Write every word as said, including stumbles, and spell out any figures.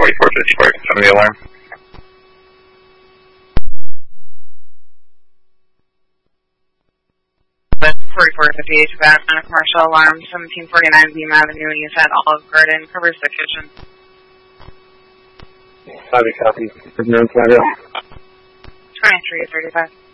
forty-four fifty-four, confirm the alarm. forty-four fifty-eight to back on a commercial alarm, seventeen forty-nine Beam Avenue, East at Olive Garden, covers the kitchen. Copy, copy. twenty-three thirty-five.